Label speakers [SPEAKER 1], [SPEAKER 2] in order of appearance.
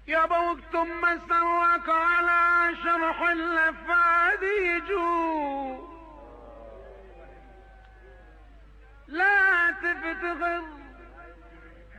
[SPEAKER 1] يا ابو ثم سرك على شرح اللفادي يجوز